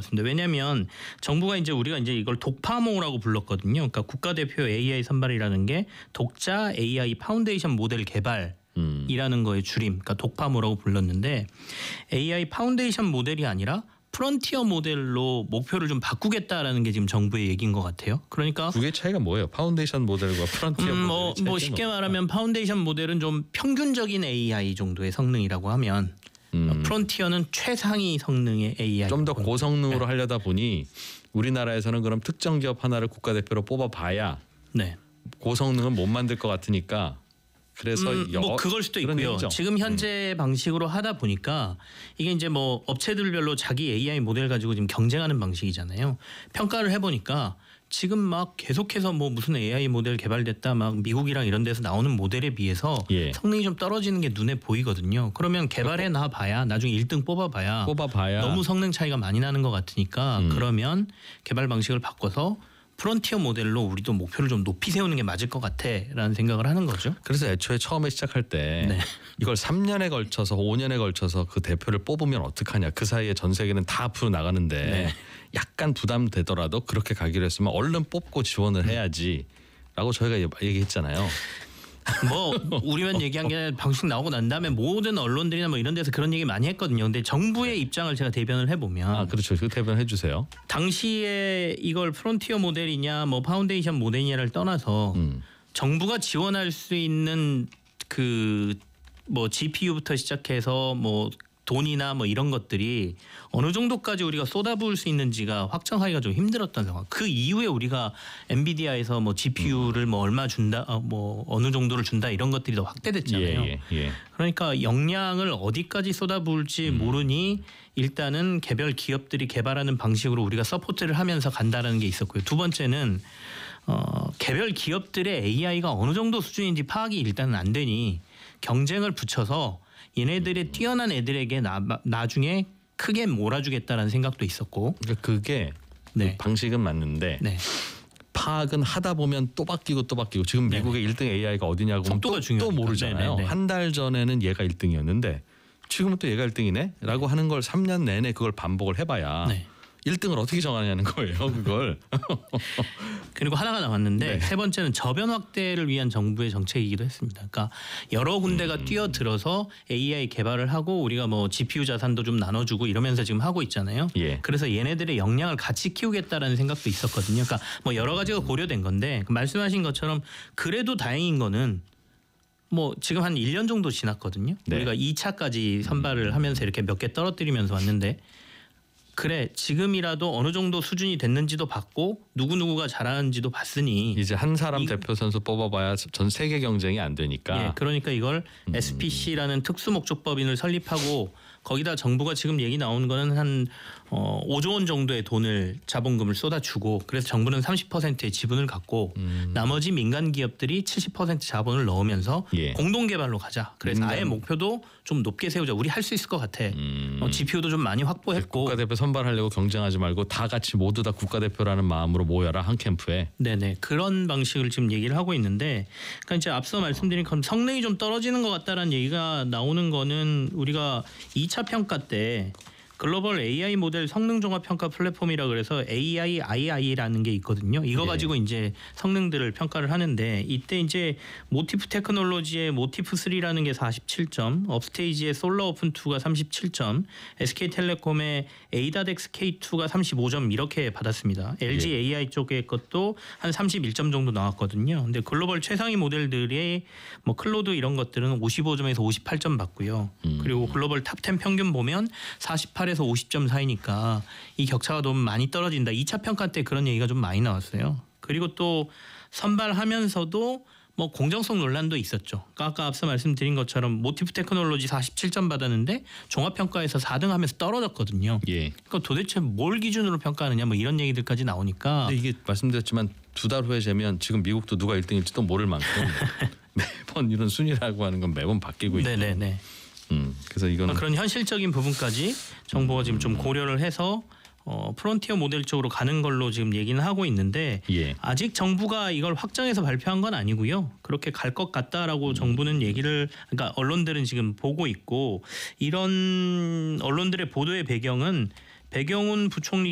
같습니다. 왜냐하면 정부가 이제 우리가 이제 이걸 독파모라고 불렀거든요. 그러니까 국가대표 AI 선발이라는 게 독자 AI 파운데이션 모델 개발이라는 거의 줄임, 그러니까 독파모라고 불렀는데 AI 파운데이션 모델이 아니라 프론티어 모델로 목표를 좀 바꾸겠다라는 게 지금 정부의 얘기인 것 같아요. 그러니까 그게 차이가 뭐예요? 파운데이션 모델과 프론티어 모델. 뭐 쉽게 말하면 파운데이션 모델은 좀 평균적인 AI 정도의 성능이라고 하면 프론티어는 최상위 성능의 AI. 좀 더 고성능으로 하려다 보니 우리나라에서는 그럼 특정 기업 하나를 국가대표로 뽑아봐야 네. 고성능은 못 만들 것 같으니까 그래서 뭐 그걸 수도 있고요. 얘기죠. 지금 현재 방식으로 하다 보니까 이게 이제 뭐 업체들별로 자기 AI 모델 가지고 지금 경쟁하는 방식이잖아요. 평가를 해보니까 지금 막 계속해서 뭐 무슨 AI 모델 개발됐다 막 미국이랑 이런 데서 나오는 모델에 비해서 성능이 좀 떨어지는 게 눈에 보이거든요. 그러면 개발해 놔봐야 나중에 1등 뽑아봐야 너무 성능 차이가 많이 나는 것 같으니까 그러면 개발 방식을 바꿔서 프론티어 모델로 우리도 목표를 좀 높이 세우는 게 맞을 것 같아라는 생각을 하는 거죠. 그래서 애초에 처음에 시작할 때 이걸 3년에 걸쳐서 5년에 걸쳐서 그 대표를 뽑으면 어떡하냐. 그 사이에 전 세계는 다 앞으로 나가는데 약간 부담되더라도 그렇게 가기로 했으면 얼른 뽑고 지원을 해야지라고 저희가 얘기했잖아요. 뭐 우리만 얘기한 게 아니라 방식 나오고 난 다음에 모든 언론들이나 뭐 이런 데서 그런 얘기 많이 했거든요. 근데 정부의 입장을 제가 대변을 해보면 그렇죠. 그 대변해 주세요. 당시에 이걸 프론티어 모델이냐 뭐 파운데이션 모델이냐를 떠나서 정부가 지원할 수 있는 그 뭐 GPU부터 시작해서 뭐 돈이나 뭐 이런 것들이 어느 정도까지 우리가 쏟아부을 수 있는지가 확정하기가 좀 힘들었던 상황. 그 이후에 우리가 엔비디아에서 뭐 GPU를 뭐 얼마 준다, 뭐 어느 정도를 준다 이런 것들이 더 확대됐잖아요. 그러니까 역량을 어디까지 쏟아부을지 모르니 일단은 개별 기업들이 개발하는 방식으로 우리가 서포트를 하면서 간다라는 게 있었고요. 두 번째는 개별 기업들의 AI가 어느 정도 수준인지 파악이 일단은 안 되니 경쟁을 붙여서 얘네들의 뛰어난 애들에게 나중에 크게 몰아주겠다라는 생각도 있었고. 그러니까 그게 그 방식은 맞는데 파악은 하다 보면 또 바뀌고 또 바뀌고 지금 미국의 1등 AI가 어디냐고 또 모르잖아요. 한 달 전에는 얘가 1등이었는데 지금은 또 얘가 1등이네 라고 하는 걸 3년 내내 그걸 반복을 해봐야 1등을 어떻게 정하냐는 거예요. 그걸. 그리고 하나가 나왔는데 세 번째는 저변 확대를 위한 정부의 정책이기도 했습니다. 그러니까 여러 군데가 뛰어들어서 AI 개발을 하고 우리가 뭐 GPU 자산도 좀 나눠주고 이러면서 지금 하고 있잖아요. 그래서 얘네들의 역량을 같이 키우겠다라는 생각도 있었거든요. 그러니까 뭐 여러 가지가 고려된 건데 말씀하신 것처럼 그래도 다행인 거는 뭐 지금 한 1년 정도 지났거든요. 우리가 2차까지 선발을 하면서 이렇게 몇 개 떨어뜨리면서 왔는데 그래 지금이라도 어느 정도 수준이 됐는지도 봤고 누구누구가 잘하는지도 봤으니 이제 한 사람 대표 선수 뽑아봐야 전 세계 경쟁이 안 되니까 그러니까 이걸 SPC라는 특수목적법인을 설립하고 거기다 정부가 지금 얘기 나오는 거는 한 5조 원 정도의 돈을 자본금을 쏟아주고 그래서 정부는 30%의 지분을 갖고 나머지 민간 기업들이 70% 자본을 넣으면서 공동 개발로 가자. 그래서 아예 목표도 좀 높게 세우자. 우리 할 수 있을 것 같아. GPU도 좀 많이 확보했고 국가대표 선발하려고 경쟁하지 말고 다 같이 모두 다 국가대표라는 마음으로 모여라 한 캠프에. 네네 그런 방식을 지금 얘기를 하고 있는데 그러니까 이제 앞서 말씀드린 것처럼 성능이 좀 떨어지는 것 같다라는 얘기가 나오는 거는 우리가 2차 평가 때 글로벌 AI 모델 성능 종합 평가 플랫폼이라 그래서 AIII라는 게 있거든요. 이거 가지고 이제 성능들을 평가를 하는데 이때 이제 모티프 테크놀로지의 모티프 3라는 게 47점, 업스테이지의 솔러 오픈 2가 37점, SK텔레콤의 에이다덱스 K2가 35점 이렇게 받았습니다. LG AI 쪽의 것도 한 31점 정도 나왔거든요. 근데 글로벌 최상위 모델들의 뭐 클로드 이런 것들은 55점에서 58점 받고요. 그리고 글로벌 탑10 평균 보면 48에서 50점 사이니까 이 격차가 너무 많이 떨어진다. 2차 평가 때 그런 얘기가 좀 많이 나왔어요. 그리고 또 선발하면서도 뭐 공정성 논란도 있었죠. 그러니까 아까 앞서 말씀드린 것처럼 모티프 테크놀로지 47점 받았는데 종합평가에서 4등 하면서 떨어졌거든요. 그러니까 도대체 뭘 기준으로 평가하느냐 뭐 이런 얘기들까지 나오니까. 근데 이게 말씀드렸지만 두 달 후에 재면 지금 미국도 누가 1등일지도 모를 만큼 매번 이런 순위라고 하는 건 매번 바뀌고 있고. 그래서 이거는 그런 현실적인 부분까지 정부가 지금 좀 고려를 해서 프론티어 모델 쪽으로 가는 걸로 지금 얘기는 하고 있는데 아직 정부가 이걸 확정해서 발표한 건 아니고요. 그렇게 갈 것 같다라고 정부는 얘기를 그러니까 언론들은 지금 보고 있고 이런 언론들의 보도의 배경은 배경훈 부총리